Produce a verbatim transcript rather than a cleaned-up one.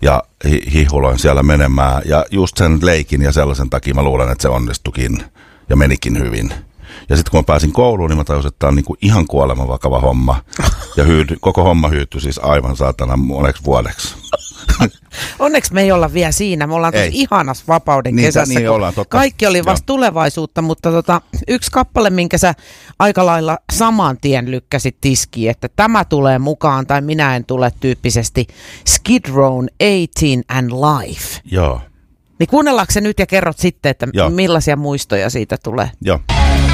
ja hi- hihuloin siellä menemään. Ja just sen leikin ja sellaisen takia mä luulen, että se onnistukin ja menikin hyvin. Ja sitten kun mä pääsin kouluun, niin mä tajusin, että tämä on niinku ihan kuoleman vakava homma. Ja hyydy, koko homma hyytyi siis aivan saatana moneksi vuodeksi. Onneksi me ei olla vielä siinä. Me ollaan tuossa ihanas vapauden niin, kesässä. Niin ollaan, totta. Kaikki oli vasta Joo. tulevaisuutta, mutta tota, yksi kappale, minkä sä aika lailla saman tien lykkäsit tiskiin, että tämä tulee mukaan tai minä en tule tyyppisesti. Skid Row'n eighteen and Life. Joo. Niin kuunnellaanko se nyt ja kerrot sitten, että Joo. millaisia muistoja siitä tulee? Joo.